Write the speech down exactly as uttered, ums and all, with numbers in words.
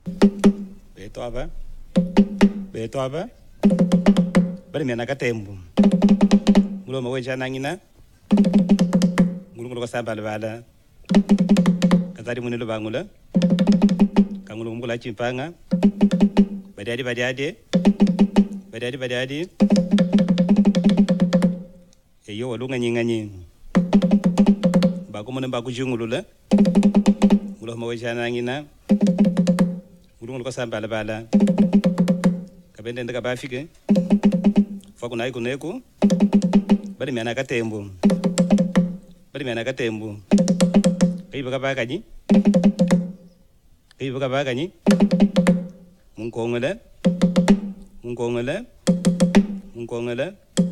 beto aba beto aba bari mena katembu mulo mawe jana ngina ngulu ngulu kasamba bala kazari munelo bangula kangulu ngula chimpanga badiadi badiadi badiadi badiadi eyo walunga nyinga nyi bakumone bakujungulula mulo mawe jana ngina ngulu ngulu kasamba bala kabende ndaka bafike fakuna iku neku bari mena katembu bari mena katembu kai baka baka ni kai baka baka ni mun kongole mun kongole mun kongole